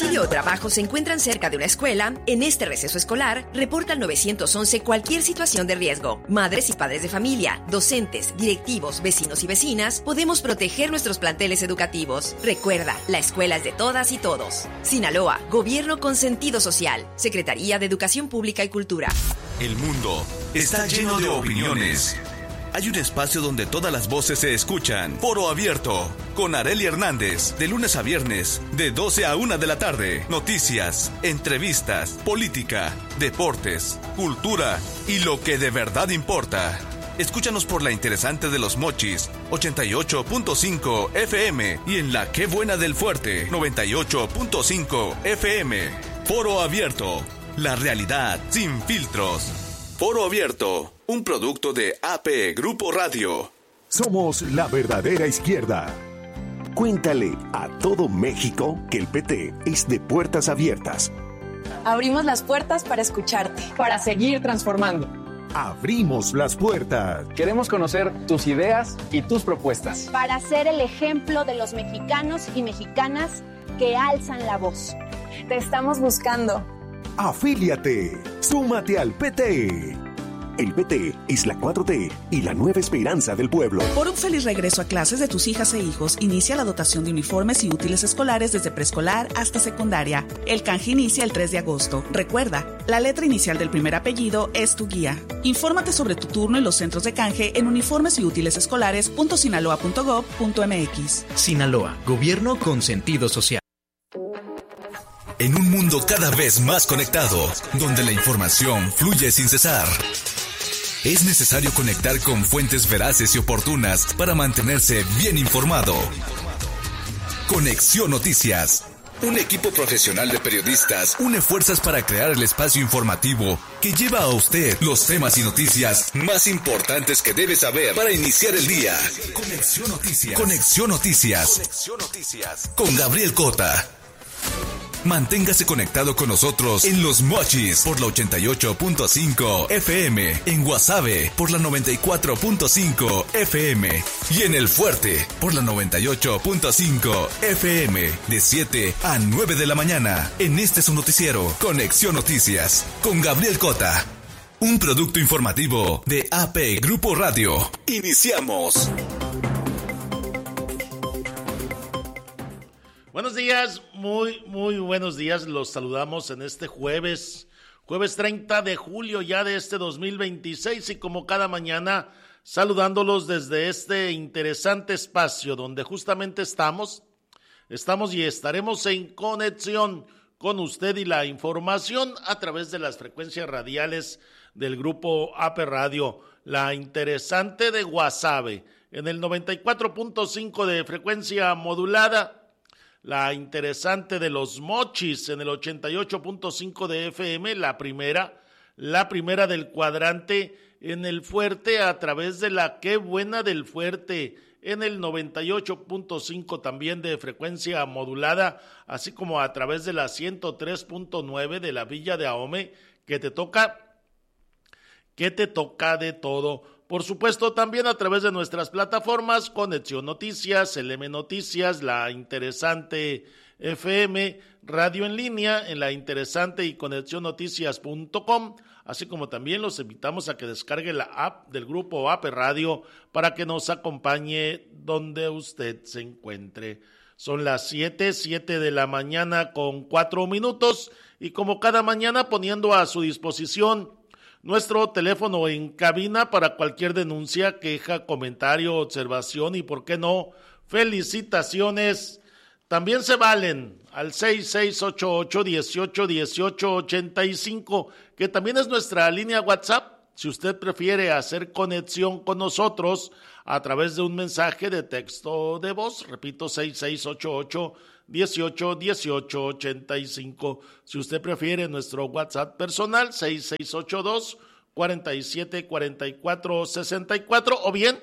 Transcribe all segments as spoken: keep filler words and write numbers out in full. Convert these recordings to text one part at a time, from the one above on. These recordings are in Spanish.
estudio o trabajo se encuentran cerca de una escuela, en este receso escolar, reporta al nueve once cualquier situación de riesgo. Madres y padres de familia, docentes, directivos, vecinos y vecinas, podemos proteger nuestros planteles educativos. Recuerda, la escuela es de todas y todos. Sinaloa, Gobierno con sentido social. Secretaría de Educación Pública y Cultura. El mundo está lleno de opiniones. Hay un espacio donde todas las voces se escuchan. Foro Abierto, con Arely Hernández, de lunes a viernes, de doce a una de la tarde. Noticias, entrevistas, política, deportes, cultura y lo que de verdad importa. Escúchanos por la interesante de Los Mochis, ochenta y ocho punto cinco F M, y en la Qué Buena del Fuerte, noventa y ocho punto cinco F M. Foro Abierto, la realidad sin filtros. Foro Abierto, un producto de A P Grupo Radio. Somos la verdadera izquierda. Cuéntale a todo México que el P T es de puertas abiertas. Abrimos las puertas para escucharte, para seguir transformando. Abrimos las puertas. Queremos conocer tus ideas y tus propuestas. Para ser el ejemplo de los mexicanos y mexicanas que alzan la voz. Te estamos buscando. Afíliate, súmate al P T. El P T es la cuatro T y la nueva esperanza del pueblo. Por un feliz regreso a clases de tus hijas e hijos, inicia la dotación de uniformes y útiles escolares desde preescolar hasta secundaria. El canje inicia el tres de agosto. Recuerda, la letra inicial del primer apellido es tu guía. Infórmate sobre tu turno y los centros de canje en uniformes y útiles escolares punto sinaloa punto gob punto mx. Sinaloa, Gobierno con sentido social. En un mundo cada vez más conectado, donde la información fluye sin cesar, es necesario conectar con fuentes veraces y oportunas para mantenerse bien informado. Conexión Noticias. Un equipo profesional de periodistas une fuerzas para crear el espacio informativo que lleva a usted los temas y noticias más importantes que debe saber para iniciar el día. Conexión Noticias. Conexión Noticias. Conexión Noticias. Con Gabriel Cota. Manténgase conectado con nosotros en Los Mochis por la ochenta y ocho punto cinco F M, en Guasave por la noventa y cuatro punto cinco F M y en El Fuerte por la noventa y ocho punto cinco F M, de siete a nueve de la mañana. En este su noticiero, Conexión Noticias, con Gabriel Cota. Un producto informativo de A P Grupo Radio. Iniciamos. Buenos días, muy, muy buenos días. Los saludamos en este jueves, jueves treinta de julio ya de este dos mil veintiséis, y como cada mañana saludándolos desde este interesante espacio donde justamente estamos, estamos y estaremos en conexión con usted y la información a través de las frecuencias radiales del grupo A P Radio, la interesante de Guasave en el noventa y cuatro punto cinco de frecuencia modulada, la interesante de Los Mochis en el ochenta y ocho punto cinco de F M, la primera, la primera del cuadrante en El Fuerte a través de la Qué Buena del Fuerte en el noventa y ocho punto cinco también de frecuencia modulada, así como a través de la ciento tres punto nueve de la Villa de Ahome, que te toca, que te toca de todo. Por supuesto, también a través de nuestras plataformas, Conexión Noticias, L M Noticias, La Interesante F M, Radio en Línea, en La Interesante y conexión noticias punto com, así como también los invitamos a que descargue la app del grupo A P Radio para que nos acompañe donde usted se encuentre. Son las siete, siete de la mañana con cuatro minutos, y como cada mañana poniendo a su disposición nuestro teléfono en cabina para cualquier denuncia, queja, comentario, observación y, por qué no, felicitaciones. También se valen al seis seis ocho ocho, dieciocho, dieciocho, ochenta y cinco, que también es nuestra línea WhatsApp, si usted prefiere hacer conexión con nosotros a través de un mensaje de texto de voz. Repito, seis seis ocho ocho, dieciocho, dieciocho, ochenta y cinco. Si usted prefiere nuestro WhatsApp personal, seis seis ocho dos, cuarenta y siete, cuarenta y cuatro, sesenta y cuatro, o bien,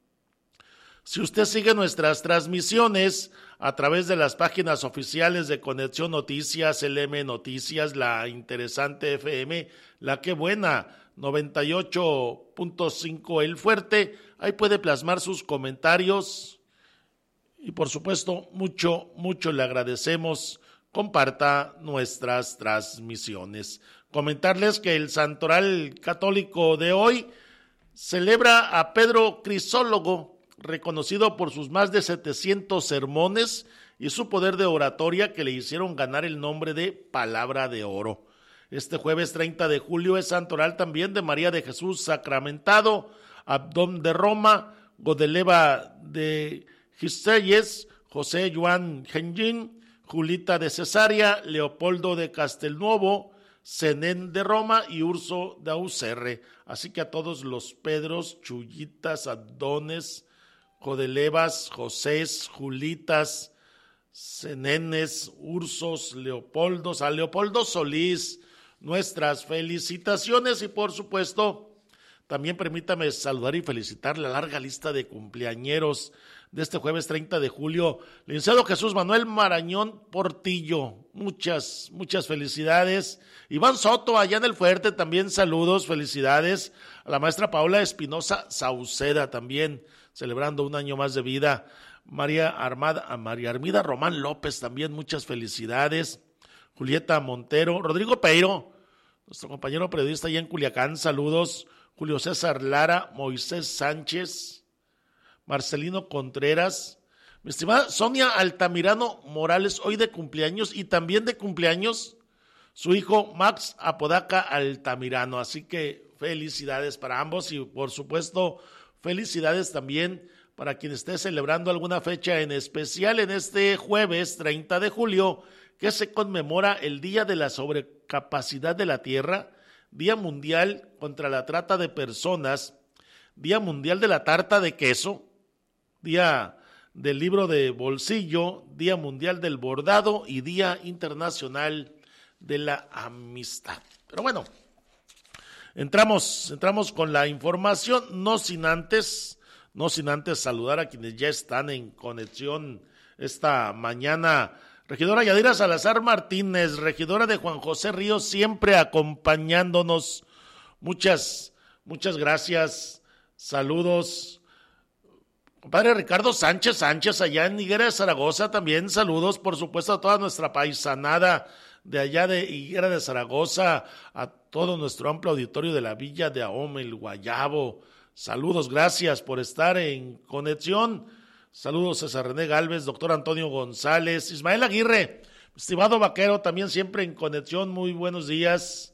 si usted sigue nuestras transmisiones a través de las páginas oficiales de Conexión Noticias, L M Noticias, La Interesante F M, La Qué Buena, noventa y ocho punto cinco El Fuerte, ahí puede plasmar sus comentarios y, por supuesto, mucho, mucho le agradecemos comparta nuestras transmisiones. Comentarles que el Santoral Católico de hoy celebra a Pedro Crisólogo, reconocido por sus más de setecientos sermones y su poder de oratoria que le hicieron ganar el nombre de Palabra de Oro. Este jueves treinta de julio es Santoral también de María de Jesús Sacramentado, Abdón de Roma, Godeleva de Giselles, José Joan Genjin, Julita de Cesarea, Leopoldo de Castelnuovo, Zenén de Roma y Urso de Auxerre. Así que a todos los Pedros, Chullitas, Abdones, Godelevas, Josés, Julitas, Zenenes, Ursos, Leopoldos, a Leopoldo Solís, nuestras felicitaciones y por supuesto también permítame saludar y felicitar la larga lista de cumpleañeros de este jueves treinta de julio. Licenciado Jesús Manuel Marañón Portillo, muchas, muchas felicidades. Iván Soto, allá en el Fuerte, también saludos, felicidades. A la maestra Paola Espinosa Sauceda, también celebrando un año más de vida. María Armada, a María Armida Román López, también muchas felicidades. Julieta Montero, Rodrigo Peiro, nuestro compañero periodista allá en Culiacán, saludos. Julio César Lara, Moisés Sánchez, Marcelino Contreras, mi estimada Sonia Altamirano Morales, hoy de cumpleaños, y también de cumpleaños su hijo Max Apodaca Altamirano, así que felicidades para ambos y por supuesto felicidades también para quien esté celebrando alguna fecha en especial en este jueves treinta de julio, que se conmemora el Día de la Sobrecapacidad de la Tierra, Día Mundial contra la Trata de Personas, Día Mundial de la Tarta de Queso, Día del Libro de Bolsillo, Día Mundial del Bordado y Día Internacional de la Amistad. Pero bueno, entramos, entramos con la información, no sin antes, no sin antes saludar a quienes ya están en conexión esta mañana. Regidora Yadira Salazar Martínez, regidora de Juan José Ríos, siempre acompañándonos. Muchas, muchas gracias. Saludos. Compadre Ricardo Sánchez Sánchez, allá en Higuera de Zaragoza, también saludos, por supuesto, a toda nuestra paisanada de allá de Higuera de Zaragoza, a todo nuestro amplio auditorio de la Villa de Ahome, el Guayabo. Saludos, gracias por estar en conexión. Saludos César René Galvez, doctor Antonio González, Ismael Aguirre, estimado vaquero, también siempre en conexión, muy buenos días.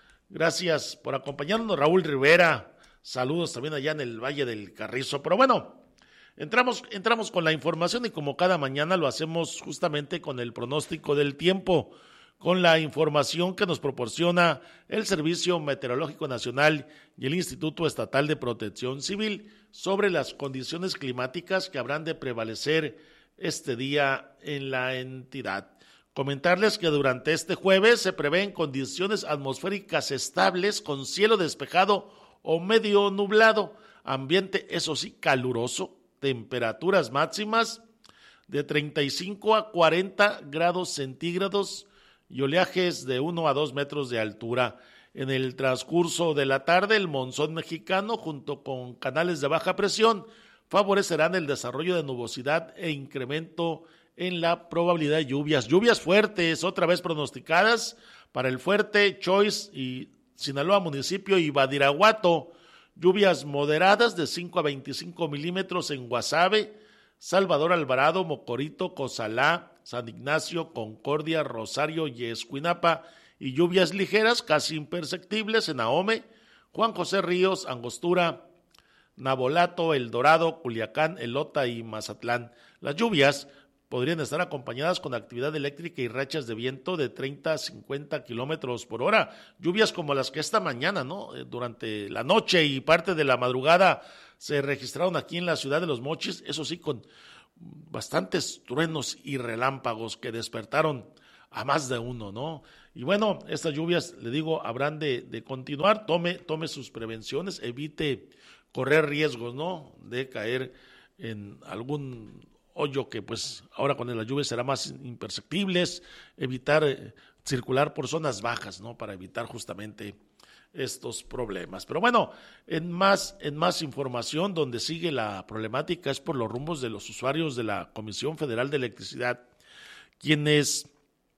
Gracias por acompañarnos, Raúl Rivera, saludos también allá en el Valle del Carrizo. Pero bueno, entramos, entramos con la información y como cada mañana lo hacemos justamente con el pronóstico del tiempo, con la información que nos proporciona el Servicio Meteorológico Nacional y el Instituto Estatal de Protección Civil sobre las condiciones climáticas que habrán de prevalecer este día en la entidad. Comentarles que durante este jueves se prevén condiciones atmosféricas estables con cielo despejado o medio nublado, ambiente eso sí caluroso, temperaturas máximas de treinta y cinco a cuarenta grados centígrados y oleajes de uno a dos metros de altura. En el transcurso de la tarde, el monzón mexicano, junto con canales de baja presión, favorecerán el desarrollo de nubosidad e incremento en la probabilidad de lluvias. Lluvias fuertes, otra vez pronosticadas para el Fuerte, Choice y Sinaloa Municipio y Badiraguato. Lluvias moderadas de cinco a veinticinco milímetros en Guasave, Salvador Alvarado, Mocorito, Cozalá, San Ignacio, Concordia, Rosario y Escuinapa, y lluvias ligeras casi imperceptibles en Ahome, Juan José Ríos, Angostura, Nabolato, El Dorado, Culiacán, Elota y Mazatlán. Las lluvias podrían estar acompañadas con actividad eléctrica y rachas de viento de treinta a cincuenta kilómetros por hora. Lluvias como las que esta mañana, ¿no? Durante la noche y parte de la madrugada se registraron aquí en la ciudad de Los Mochis, eso sí, con bastantes truenos y relámpagos que despertaron a más de uno, ¿no? Y bueno, estas lluvias, le digo, habrán de, de continuar. Tome, tome sus prevenciones, evite correr riesgos, ¿no? De caer en algún hoyo que pues ahora con las lluvias será más imperceptibles, evitar eh, circular por zonas bajas, ¿no? Para evitar justamente estos problemas. Pero bueno, en más, en más información, donde sigue la problemática es por los rumbos de los usuarios de la Comisión Federal de Electricidad, quienes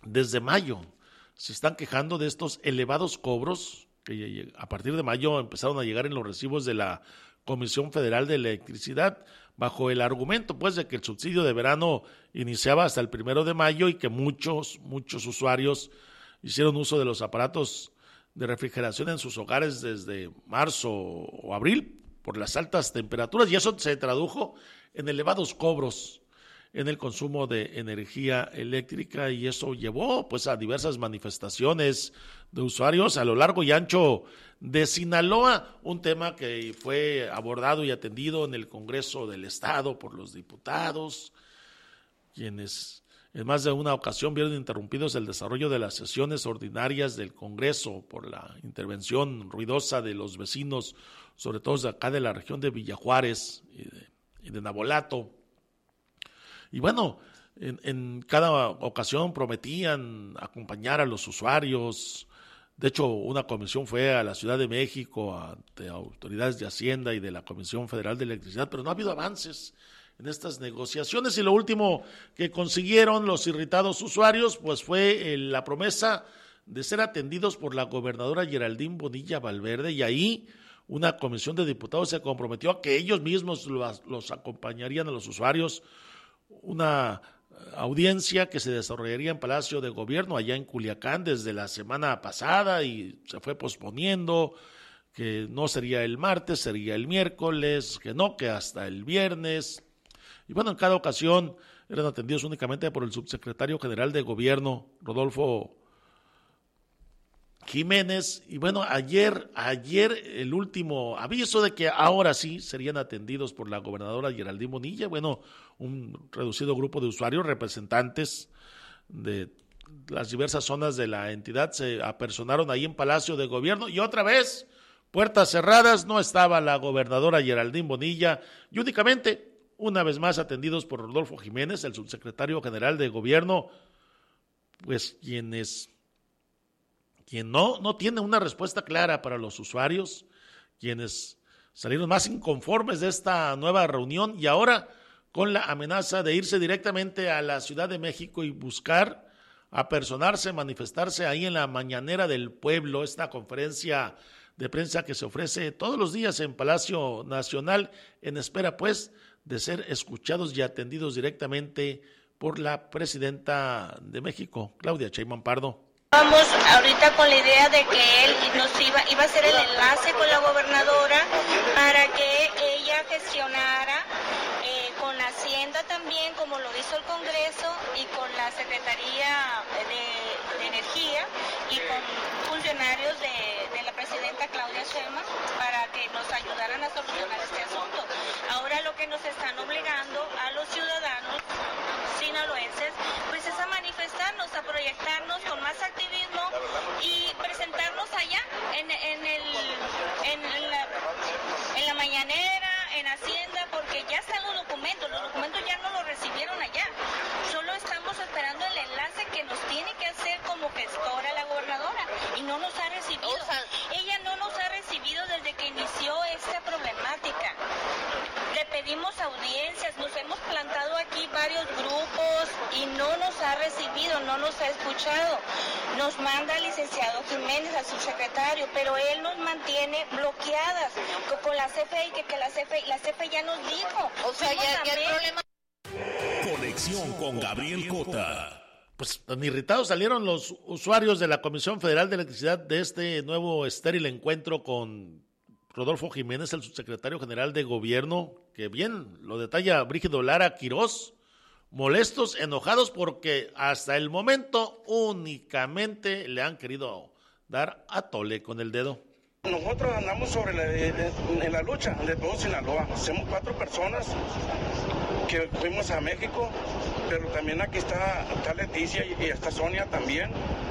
desde mayo se están quejando de estos elevados cobros que a partir de mayo empezaron a llegar en los recibos de la Comisión Federal de Electricidad, bajo el argumento pues de que el subsidio de verano iniciaba hasta el primero de mayo y que muchos, muchos usuarios hicieron uso de los aparatos de refrigeración en sus hogares desde marzo o abril por las altas temperaturas, y eso se tradujo en elevados cobros en el consumo de energía eléctrica, y eso llevó pues a diversas manifestaciones de usuarios a lo largo y ancho de Sinaloa, un tema que fue abordado y atendido en el Congreso del Estado por los diputados, quienes en más de una ocasión vieron interrumpidos el desarrollo de las sesiones ordinarias del Congreso por la intervención ruidosa de los vecinos, sobre todo de acá de la región de Villajuárez y de, y de Nabolato. Y bueno, en, en cada ocasión prometían acompañar a los usuarios. De hecho, una comisión fue a la Ciudad de México ante autoridades de Hacienda y de la Comisión Federal de Electricidad, pero no ha habido avances en estas negociaciones, y lo último que consiguieron los irritados usuarios pues fue eh, la promesa de ser atendidos por la gobernadora Geraldine Bonilla Valverde, y ahí una comisión de diputados se comprometió a que ellos mismos los, los acompañarían a los usuarios, una audiencia que se desarrollaría en Palacio de Gobierno allá en Culiacán desde la semana pasada y se fue posponiendo, que no sería el martes, sería el miércoles, que no, que hasta el viernes. Y bueno, en cada ocasión eran atendidos únicamente por el subsecretario general de Gobierno, Rodolfo Jiménez. Y bueno, ayer, ayer el último aviso de que ahora sí serían atendidos por la gobernadora Geraldine Bonilla. Bueno, un reducido grupo de usuarios, representantes de las diversas zonas de la entidad, se apersonaron ahí en Palacio de Gobierno, y otra vez, puertas cerradas, no estaba la gobernadora Geraldine Bonilla, y únicamente, una vez más, atendidos por Rodolfo Jiménez, el subsecretario general de Gobierno, pues quienes, quien no, no tiene una respuesta clara para los usuarios, quienes salieron más inconformes de esta nueva reunión, y ahora con la amenaza de irse directamente a la Ciudad de México y buscar apersonarse, manifestarse ahí en la Mañanera del Pueblo, esta conferencia de prensa que se ofrece todos los días en Palacio Nacional, en espera pues de ser escuchados y atendidos directamente por la presidenta de México, Claudia Sheinbaum Pardo. Vamos ahorita con la idea de que él nos iba, iba a hacer el enlace con la gobernadora para que ella gestionara eh, con la Hacienda también, como lo hizo el Congreso, y con la Secretaría de, de Energía y con funcionarios de, de la presidenta Claudia Sheinbaum para que nos ayudaran a solucionar este asunto. Ahora lo que nos están obligando a los ciudadanos sinaloenses pues es a manifestarnos, a proyectarnos con más activismo y presentarnos allá en, en, el, en, la, en la mañanera, en Hacienda, porque ya están los documentos, los documentos ya no los recibieron allá, solo estamos esperando el enlace que nos tiene que hacer como gestora la gobernadora, y no nos ha recibido, ella no nos ha recibido desde que inició esta problemática. Le pedimos audiencias, nos hemos plantado aquí varios grupos y no nos ha recibido, no nos ha escuchado. Nos manda el licenciado Jiménez, al subsecretario, pero él nos mantiene bloqueadas con la C F E y que, que la C F E, la C F E ya nos dijo. O sea, ya, ya el problema. Conexión con Gabriel Cota. Pues tan irritados salieron los usuarios de la Comisión Federal de Electricidad de este nuevo estéril encuentro con Rodolfo Jiménez, el subsecretario general de Gobierno, que bien lo detalla Brígido Lara Quirós, molestos, enojados porque hasta el momento únicamente le han querido dar a tole con el dedo. Nosotros andamos sobre la, en la lucha de todo Sinaloa. Somos cuatro personas que fuimos a México, pero también aquí está, está Leticia y está Sonia también,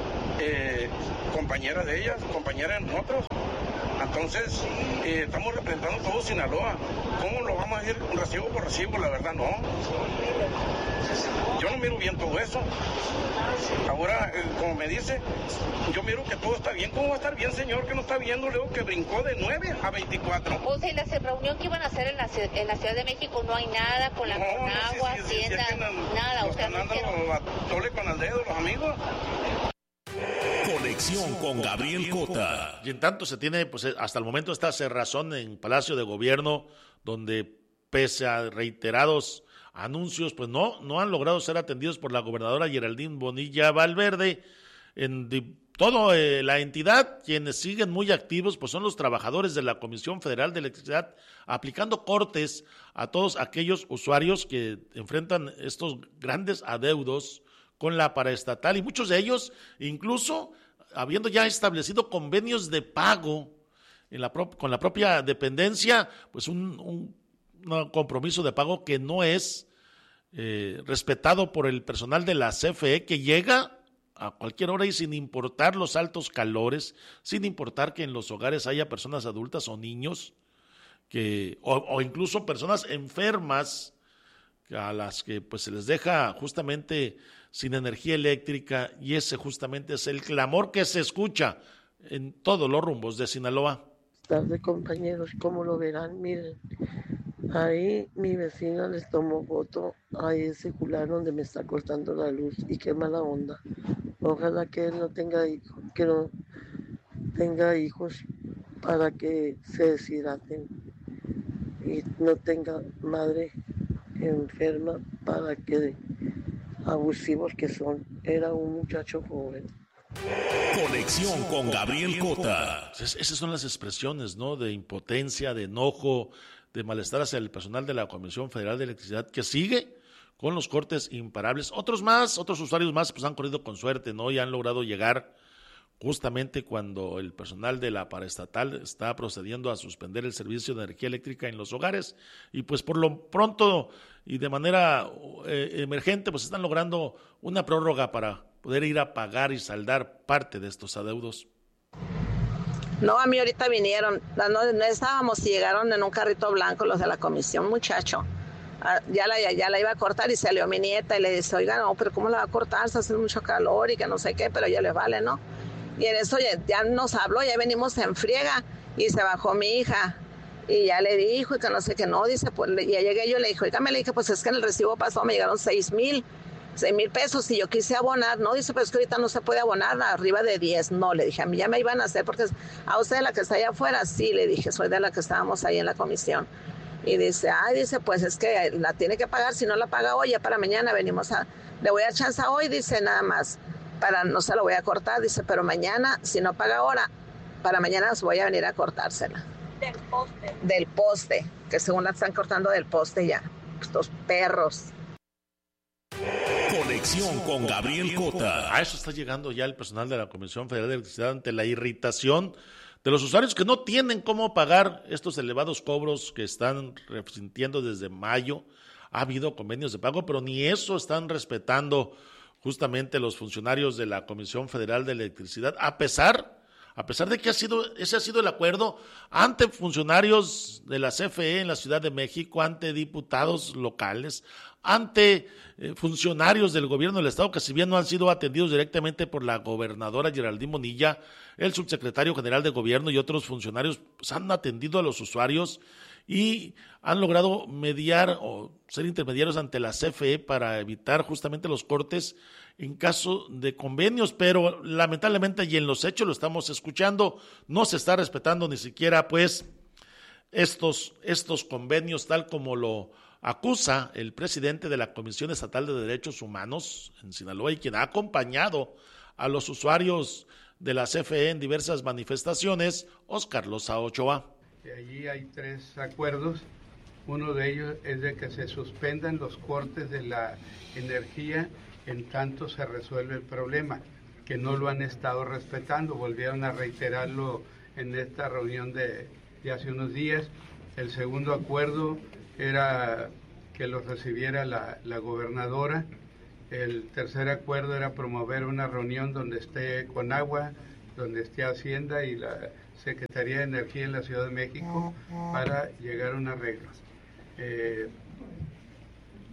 eh, compañera de ellas, compañera de nosotros. Entonces, eh, estamos representando todo Sinaloa. ¿Cómo lo vamos a ir recibo por recibo? La verdad, no. Yo no miro bien todo eso. Ahora, eh, como me dice, yo miro que todo está bien. ¿Cómo va a estar bien, señor, que no está viendo luego que brincó de nueve a veinticuatro? O sea, en la reunión que iban a hacer en la, en la Ciudad de México no hay nada con la no, Conagua, sí, sí, sí, Hacienda, sí, es que no, nada. Nos o sea, están no dando los tole con el dedo, los amigos. Conexión con Gabriel Cota. Y en tanto se tiene, pues hasta el momento esta cerrazón en Palacio de Gobierno, donde pese a reiterados anuncios, pues no, no han logrado ser atendidos por la gobernadora Geraldine Bonilla Valverde. En de, todo eh, la entidad, quienes siguen muy activos, pues son los trabajadores de la Comisión Federal de Electricidad, aplicando cortes a todos aquellos usuarios que enfrentan estos grandes adeudos con la paraestatal, y muchos de ellos incluso habiendo ya establecido convenios de pago en la pro, con la propia dependencia, pues un, un, un compromiso de pago que no es eh, respetado por el personal de la C F E, que llega a cualquier hora y sin importar los altos calores, sin importar que en los hogares haya personas adultas o niños, que o, o incluso personas enfermas, a las que pues se les deja justamente sin energía eléctrica, y ese justamente es el clamor que se escucha en todos los rumbos de Sinaloa. Buenas tardes, compañeros, como lo verán, miren, ahí mi vecina les tomó foto a ese cular donde me está cortando la luz, y qué mala onda. Ojalá que él no tenga hijos, que no tenga hijos para que se deshidraten y no tenga madre enferma, para que abusivos que son. Era un muchacho joven. Conexión con Gabriel Cota. Es, esas son las expresiones, ¿no? De impotencia, de enojo, de malestar hacia el personal de la Comisión Federal de Electricidad, que sigue con los cortes imparables. Otros más, otros usuarios más, pues han corrido con suerte, ¿no? Y han logrado llegar justamente cuando el personal de la paraestatal está procediendo a suspender el servicio de energía eléctrica en los hogares, y pues por lo pronto y de manera eh, emergente pues están logrando una prórroga para poder ir a pagar y saldar parte de estos adeudos. No, a mí ahorita vinieron, no, no estábamos y llegaron en un carrito blanco los de la comisión, muchacho. Ya la, ya la iba a cortar y salió mi nieta y le dice, oiga, no, pero ¿cómo la va a cortar? Se hace mucho calor y que no sé qué, pero ya les vale, ¿no? Y en eso ya, ya nos habló, ya venimos en friega, y se bajó mi hija y ya le dijo y que no sé qué, no, dice, pues ya llegué yo, le dije, oiga, me le dije, pues es que en el recibo pasado me llegaron seis mil, seis mil pesos y yo quise abonar, no, dice, pero es que ahorita no se puede abonar arriba de diez, no, le dije, a mí ya me iban a hacer, porque a usted de la que está allá afuera, sí, le dije, soy de la que estábamos ahí en la comisión. Y dice, ay, dice, pues es que la tiene que pagar, si no la paga hoy, ya para mañana venimos a, le voy a dar chance hoy, dice, nada más, para no se lo voy a cortar, dice, pero mañana, si no paga ahora, para mañana os voy a venir a cortársela. Del poste. Del poste, que según la están cortando del poste ya, estos perros. Conexión con Gabriel Cota. A eso está llegando ya el personal de la Comisión Federal de Electricidad ante la irritación de los usuarios que no tienen cómo pagar estos elevados cobros que están resintiendo desde mayo. Ha habido convenios de pago, pero ni eso están respetando justamente los funcionarios de la Comisión Federal de Electricidad, a pesar, a pesar de que ha sido, ese ha sido el acuerdo ante funcionarios de la C F E en la Ciudad de México, ante diputados locales, ante eh, funcionarios del gobierno del estado, que si bien no han sido atendidos directamente por la gobernadora Geraldine Bonilla, el subsecretario general de gobierno y otros funcionarios pues, han atendido a los usuarios y han logrado mediar o ser intermediarios ante la C F E para evitar justamente los cortes en caso de convenios, pero lamentablemente y en los hechos lo estamos escuchando, no se está respetando ni siquiera pues estos, estos convenios tal como lo acusa el presidente de la Comisión Estatal de Derechos Humanos en Sinaloa y quien ha acompañado a los usuarios de la C F E en diversas manifestaciones, Oscar Loza Ochoa. Allí hay tres acuerdos. Uno de ellos es de que se suspendan los cortes de la energía en tanto se resuelve el problema, que no lo han estado respetando. Volvieron a reiterarlo en esta reunión de, de hace unos días. El segundo acuerdo era que los recibiera la, la gobernadora. El tercer acuerdo era promover una reunión donde esté Conagua, donde esté Hacienda y la Secretaría de Energía en la Ciudad de México para llegar a un arreglo. Eh,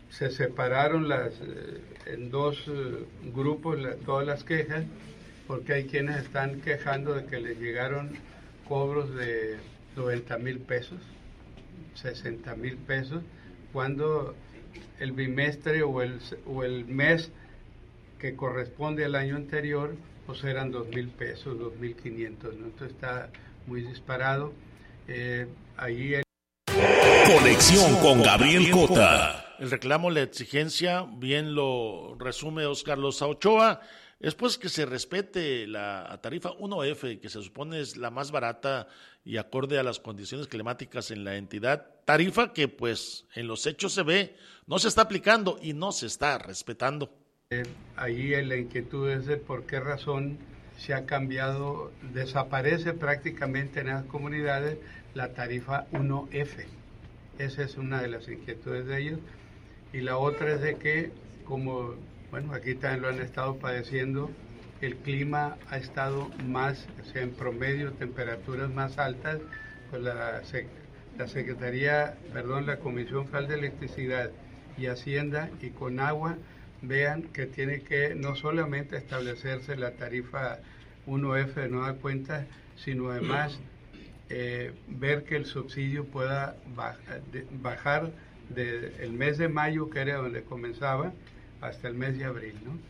se separaron las, eh, en dos eh, grupos la, todas las quejas, porque hay quienes están quejando de que les llegaron cobros de noventa mil pesos, sesenta mil pesos, cuando el bimestre o el, o el mes que corresponde al año anterior, pues eran dos mil pesos, dos mil quinientos, ¿no? Entonces está muy disparado. Eh, ahí el... Conexión con Gabriel Cota. El reclamo, la exigencia, bien lo resume Oscar Loza Ochoa, es pues que se respete la tarifa uno efe, que se supone es la más barata y acorde a las condiciones climáticas en la entidad, tarifa que pues en los hechos se ve, no se está aplicando y no se está respetando. Eh, ahí la inquietud es de por qué razón se ha cambiado, desaparece prácticamente en las comunidades la tarifa uno efe. Esa es una de las inquietudes de ellos. Y la otra es de que, como, bueno, aquí también lo han estado padeciendo, el clima ha estado más, o sea, en promedio, temperaturas más altas, pues la, la Secretaría, perdón, la Comisión Federal de Electricidad y Hacienda y Conagua vean que tiene que no solamente establecerse la tarifa uno efe de nueva cuenta, sino además eh, ver que el subsidio pueda bajar, de, bajar del mes de mayo, que era donde comenzaba, hasta el mes de abril, ¿no?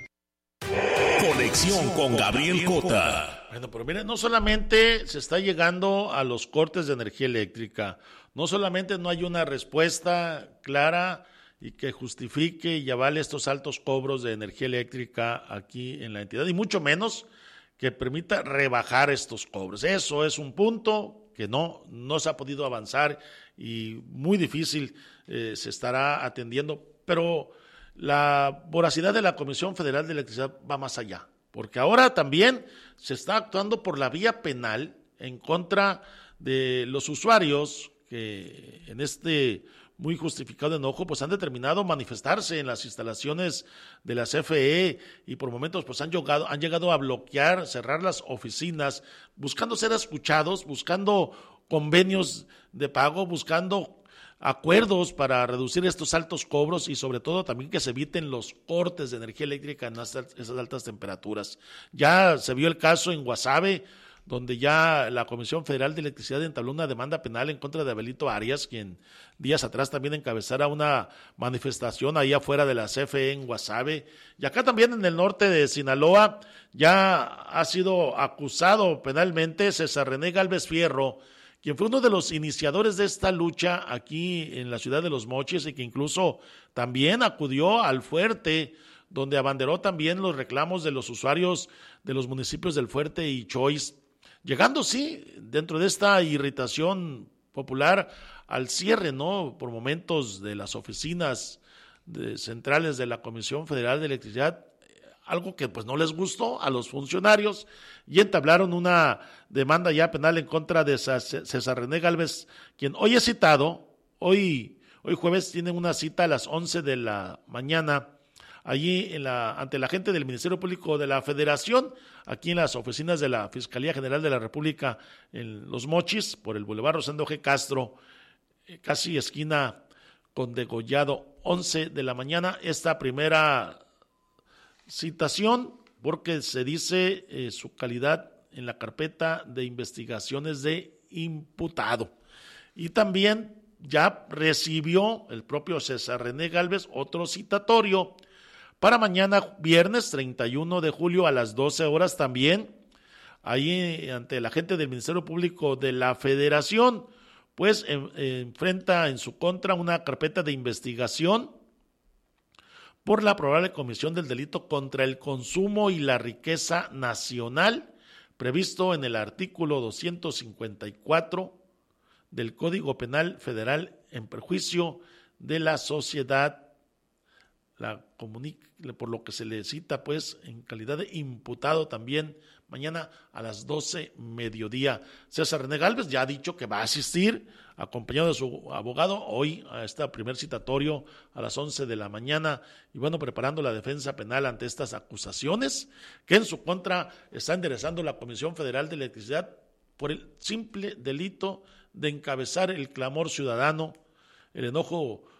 Conexión con Gabriel Cota. Bueno, pero miren, no solamente se está llegando a los cortes de energía eléctrica, no solamente no hay una respuesta clara y que justifique y avale estos altos cobros de energía eléctrica aquí en la entidad, y mucho menos que permita rebajar estos cobros. Eso es un punto que no, no se ha podido avanzar y muy difícil eh, se estará atendiendo, pero la voracidad de la Comisión Federal de Electricidad va más allá, porque ahora también se está actuando por la vía penal en contra de los usuarios que en este muy justificado enojo pues han determinado manifestarse en las instalaciones de la C F E y por momentos pues han llegado, han llegado a bloquear, cerrar las oficinas, buscando ser escuchados, buscando convenios de pago, buscando acuerdos para reducir estos altos cobros y sobre todo también que se eviten los cortes de energía eléctrica en esas altas temperaturas. Ya se vio el caso en Guasave, donde ya la Comisión Federal de Electricidad entabló una demanda penal en contra de Abelito Arias, quien días atrás también encabezara una manifestación ahí afuera de la C F E en Guasave. Y acá también en el norte de Sinaloa ya ha sido acusado penalmente César René Gálvez Fierro, quien fue uno de los iniciadores de esta lucha aquí en la ciudad de Los Mochis y que incluso también acudió al Fuerte, donde abanderó también los reclamos de los usuarios de los municipios del Fuerte y Choix, llegando, sí, dentro de esta irritación popular al cierre, ¿no?, por momentos de las oficinas de, centrales de la Comisión Federal de Electricidad, algo que pues no les gustó a los funcionarios y entablaron una demanda ya penal en contra de César René Gálvez, quien hoy es citado, hoy, hoy jueves tienen una cita a las once de la mañana, allí en la, ante la gente del Ministerio Público de la Federación, aquí en las oficinas de la Fiscalía General de la República en Los Mochis, por el Boulevard Rosendo G. Castro, casi esquina con Degollado, once de la mañana, esta primera citación, porque se dice eh, su calidad en la carpeta de investigaciones de imputado. Y también ya recibió el propio César René Gálvez otro citatorio para mañana viernes treinta y uno de julio a las doce horas también, ahí ante la gente del Ministerio Público de la Federación, pues en, enfrenta en su contra una carpeta de investigación por la probable comisión del delito contra el consumo y la riqueza nacional, previsto en el artículo doscientos cincuenta y cuatro del Código Penal Federal en perjuicio de la sociedad, la comunica, por lo que se le cita pues en calidad de imputado también mañana a las doce mediodía. César René Gálvez ya ha dicho que va a asistir acompañado de su abogado hoy a este primer citatorio a las once de la mañana y bueno, preparando la defensa penal ante estas acusaciones que en su contra está enderezando la Comisión Federal de Electricidad por el simple delito de encabezar el clamor ciudadano, el enojo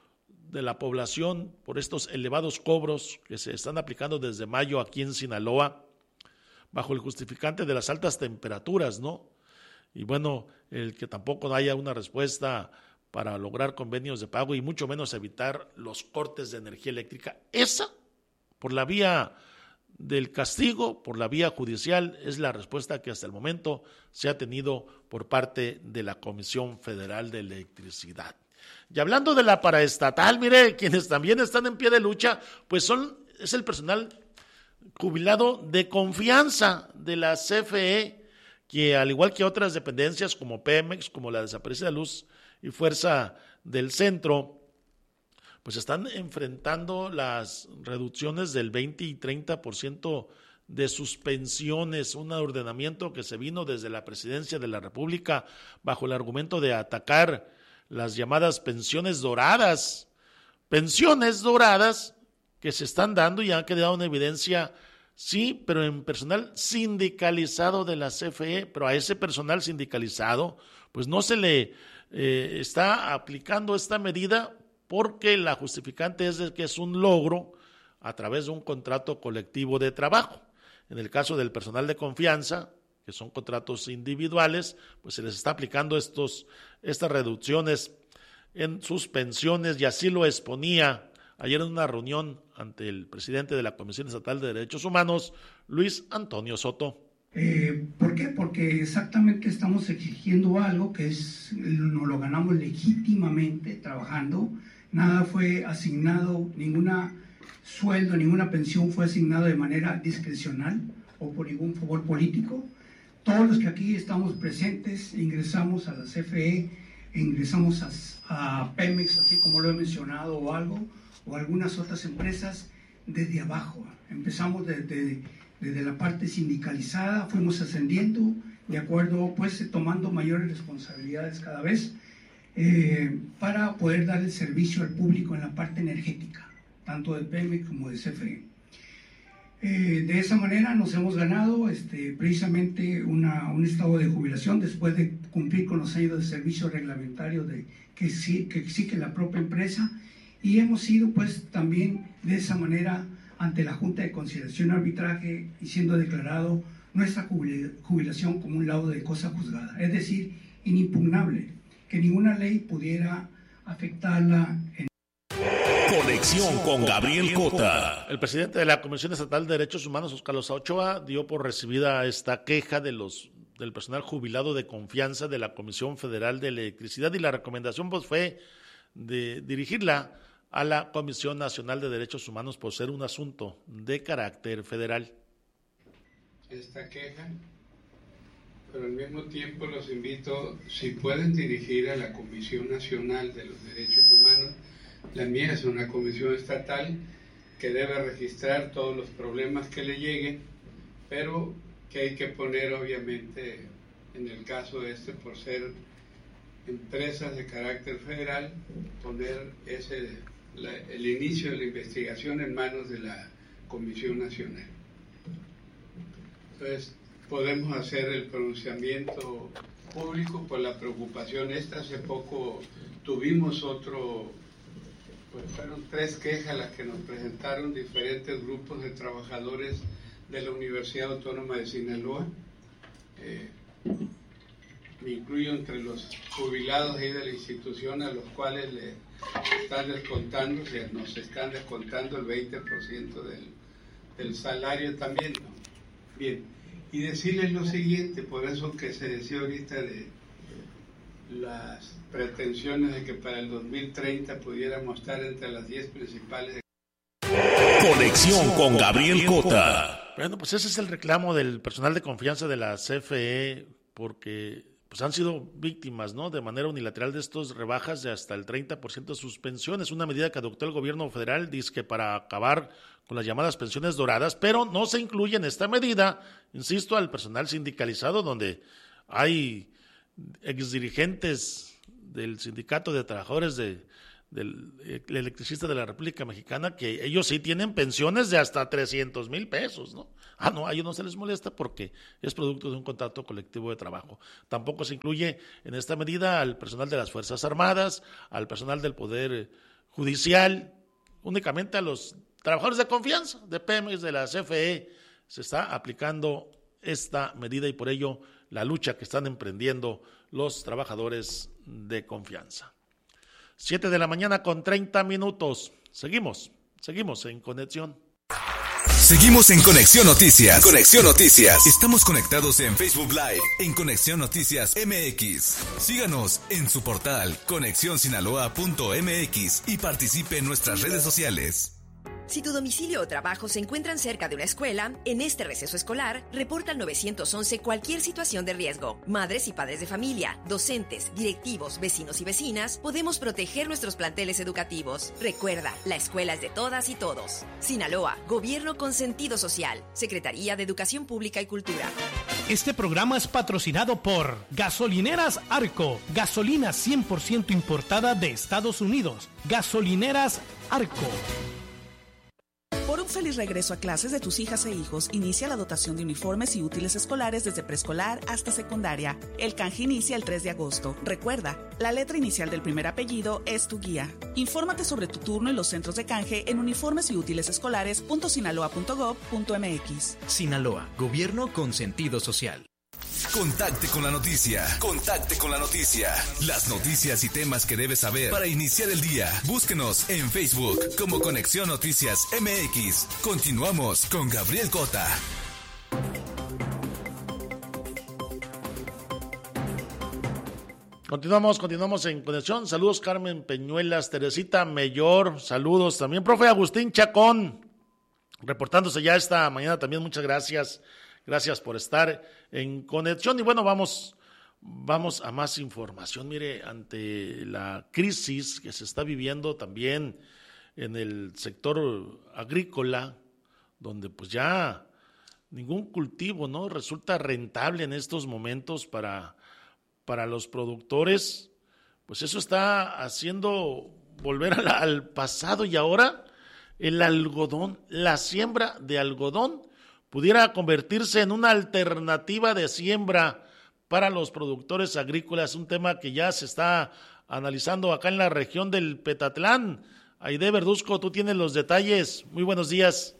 de la población por estos elevados cobros que se están aplicando desde mayo aquí en Sinaloa, bajo el justificante de las altas temperaturas, ¿no? Y bueno, el que tampoco haya una respuesta para lograr convenios de pago y mucho menos evitar los cortes de energía eléctrica. Esa, por la vía del castigo, por la vía judicial, es la respuesta que hasta el momento se ha tenido por parte de la Comisión Federal de Electricidad. Y hablando de la paraestatal, mire, quienes también están en pie de lucha, pues son, es el personal jubilado de confianza de la C F E, que al igual que otras dependencias como Pemex, como la desaparecida Luz y Fuerza del Centro, pues están enfrentando las reducciones del veinte y treinta por ciento de sus pensiones, un ordenamiento que se vino desde la Presidencia de la República bajo el argumento de atacar las llamadas pensiones doradas, pensiones doradas que se están dando y han quedado en evidencia, sí, pero en personal sindicalizado de la C F E, pero a ese personal sindicalizado pues no se le eh, está aplicando esta medida porque la justificante es de que es un logro a través de un contrato colectivo de trabajo. En el caso del personal de confianza, que son contratos individuales, pues se les está aplicando estos, estas reducciones en sus pensiones, y así lo exponía ayer en una reunión ante el presidente de la Comisión Estatal de Derechos Humanos, Luis Antonio Soto. Eh, ¿Por qué? Porque exactamente estamos exigiendo algo que es, nos lo ganamos legítimamente trabajando, nada fue asignado, ninguna sueldo, ninguna pensión fue asignada de manera discrecional o por ningún favor político. Todos los que aquí estamos presentes ingresamos a la C F E, ingresamos a, a Pemex, así como lo he mencionado, o algo, o algunas otras empresas, desde abajo. Empezamos desde, desde la parte sindicalizada, fuimos ascendiendo, de acuerdo, pues tomando mayores responsabilidades cada vez, eh, para poder dar el servicio al público en la parte energética, tanto de Pemex como de C F E. Eh, de esa manera nos hemos ganado este, precisamente una, un estado de jubilación después de cumplir con los años de servicio reglamentario de, que, que exige la propia empresa, y hemos sido pues también de esa manera ante la Junta de Conciliación y Arbitraje y siendo declarado nuestra jubilación como un laudo de cosa juzgada, es decir, inimpugnable, que ninguna ley pudiera afectarla en Conexión con Gabriel Cota. El presidente de la Comisión Estatal de Derechos Humanos, Oscar Loza Ochoa, dio por recibida esta queja de los del personal jubilado de confianza de la Comisión Federal de Electricidad, y la recomendación pues fue de dirigirla a la Comisión Nacional de Derechos Humanos por ser un asunto de carácter federal. Esta queja, pero al mismo tiempo los invito, si pueden dirigir a la Comisión Nacional de los Derechos Humanos. La mía es una comisión estatal que debe registrar todos los problemas que le lleguen, pero que hay que poner obviamente, en el caso este, por ser empresas de carácter federal, poner ese, la, el inicio de la investigación en manos de la Comisión Nacional. Entonces, podemos hacer el pronunciamiento público por la preocupación esta. Hace poco tuvimos otro... Pues fueron tres quejas las que nos presentaron diferentes grupos de trabajadores de la Universidad Autónoma de Sinaloa. Eh, me incluyo entre los jubilados ahí de la institución, a los cuales le están descontando, o sea, nos están descontando el veinte por ciento del, del salario también, ¿no? Bien, y decirles lo siguiente, por eso que se decía ahorita de las pretensiones de que para el dos mil treinta pudiéramos estar entre las diez principales. Conexión con Gabriel Cota. Bueno, pues ese es el reclamo del personal de confianza de la C F E, porque pues han sido víctimas, ¿no?, de manera unilateral de estos rebajas de hasta el treinta por ciento de sus pensiones, una medida que adoptó el gobierno federal, dice que para acabar con las llamadas pensiones doradas, pero no se incluye en esta medida, insisto, al personal sindicalizado, donde hay exdirigentes del Sindicato de Trabajadores de, del Electricista de la República Mexicana, que ellos sí tienen pensiones de hasta trescientos mil pesos, ¿no? Ah, no, a ellos no se les molesta porque es producto de un contrato colectivo de trabajo. Tampoco se incluye en esta medida al personal de las Fuerzas Armadas, al personal del Poder judicial, únicamente a los trabajadores de confianza de Pemex, de la C F E, se está aplicando esta medida y por ello la lucha que están emprendiendo los trabajadores de confianza. Siete de la mañana con treinta minutos. Seguimos, seguimos en conexión. Seguimos en Conexión Noticias. Conexión Noticias. Estamos conectados en Facebook Live, en Conexión Noticias M X. Síganos en su portal conexión sinaloa punto m x y participe en nuestras redes sociales. Si tu domicilio o trabajo se encuentran cerca de una escuela, en este receso escolar, reporta al nueve once cualquier situación de riesgo. Madres y padres de familia, docentes, directivos, vecinos y vecinas, podemos proteger nuestros planteles educativos. Recuerda, la escuela es de todas y todos. Sinaloa, Gobierno con sentido social. Secretaría de Educación Pública y Cultura. Este programa es patrocinado por Gasolineras Arco, gasolina cien por ciento importada de Estados Unidos. Gasolineras Arco. Por un feliz regreso a clases de tus hijas e hijos, inicia la dotación de uniformes y útiles escolares desde preescolar hasta secundaria. El canje inicia el tres de agosto. Recuerda, la letra inicial del primer apellido es tu guía. Infórmate sobre tu turno en los centros de canje en uniformes y útiles escolares punto sinaloa punto gob punto m x. Sinaloa, Gobierno con sentido social. Contacte con la noticia. Contacte con la noticia. Las noticias y temas que debes saber para iniciar el día. Búsquenos en Facebook como Conexión Noticias M X. Continuamos con Gabriel Cota. Continuamos, continuamos en conexión. Saludos Carmen Peñuelas, Teresita Mellor, saludos también. Profe Agustín Chacón, reportándose ya esta mañana también, muchas gracias. Gracias por estar en conexión. Y bueno, vamos, vamos a más información. Mire, ante la crisis que se está viviendo también en el sector agrícola, donde pues ya ningún cultivo, ¿no?, resulta rentable en estos momentos para, para los productores, pues eso está haciendo volver al, al pasado. Y ahora el algodón, la siembra de algodón, pudiera convertirse en una alternativa de siembra para los productores agrícolas, un tema que ya se está analizando acá en la región del Petatlán. Aide Verduzco, tú tienes los detalles. Muy buenos días.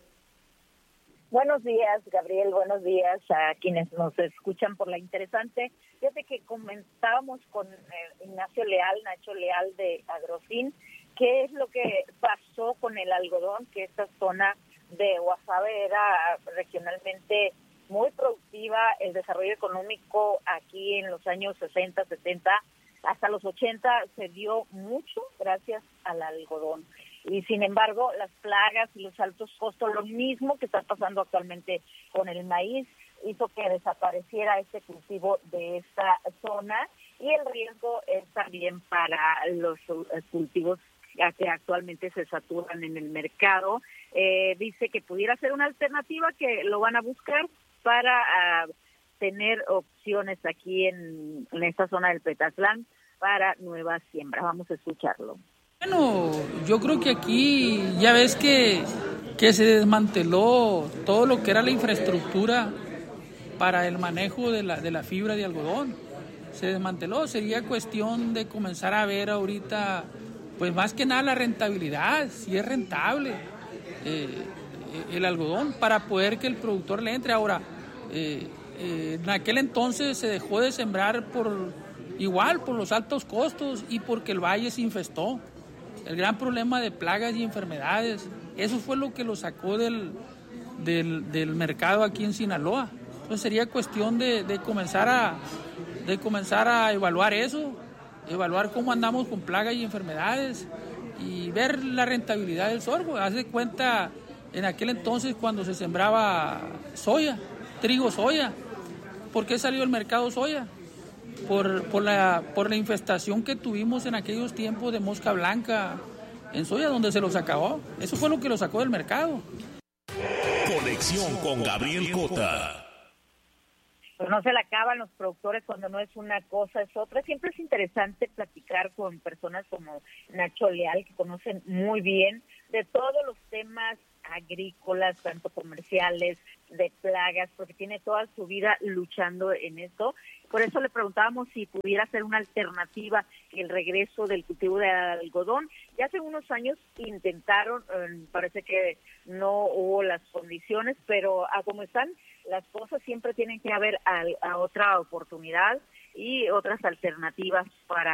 Buenos días, Gabriel, buenos días a quienes nos escuchan por la interesante. Fíjate que comentábamos con eh, Ignacio Leal, Nacho Leal de Agrofin, qué es lo que pasó con el algodón, que esta zona de Guasave era regionalmente muy productiva, el desarrollo económico aquí en los años sesenta, setenta, hasta los ochenta se dio mucho gracias al algodón. Y sin embargo, las plagas y los altos costos, lo mismo que está pasando actualmente con el maíz, hizo que desapareciera este cultivo de esta zona, y el riesgo es también para los cultivos que actualmente se saturan en el mercado. Eh, dice que pudiera ser una alternativa, que lo van a buscar para uh, tener opciones aquí en, en esta zona del Petatlán para nuevas siembras. Vamos a escucharlo. Bueno, yo creo que aquí ya ves que, que se desmanteló todo lo que era la infraestructura para el manejo de la, de la fibra de algodón. Se desmanteló, sería cuestión de comenzar a ver ahorita, pues más que nada la rentabilidad, si es rentable eh, el algodón para poder que el productor le entre. Ahora, eh, eh, en aquel entonces se dejó de sembrar por igual, por los altos costos y porque el valle se infestó. El gran problema de plagas y enfermedades, eso fue lo que lo sacó del, del, del mercado aquí en Sinaloa. Entonces sería cuestión de, de, comenzar a, de comenzar a evaluar eso, evaluar cómo andamos con plagas y enfermedades y ver la rentabilidad del sorgo. Haz de cuenta, en aquel entonces cuando se sembraba soya, trigo soya, ¿por qué salió el mercado soya? Por, por, la, por la infestación que tuvimos en aquellos tiempos de mosca blanca en soya, donde se los acabó. Eso fue lo que lo sacó del mercado. Conexión con Gabriel Cota. Pues no se le acaban los productores cuando no es una cosa, es otra. Siempre es interesante platicar con personas como Nacho Leal, que conocen muy bien de todos los temas agrícolas, tanto comerciales, de plagas, porque tiene toda su vida luchando en esto. Por eso le preguntábamos si pudiera ser una alternativa el regreso del cultivo de algodón. Ya hace unos años intentaron, eh, parece que no hubo las condiciones, pero a como están las cosas siempre tienen que haber a, a otra oportunidad y otras alternativas para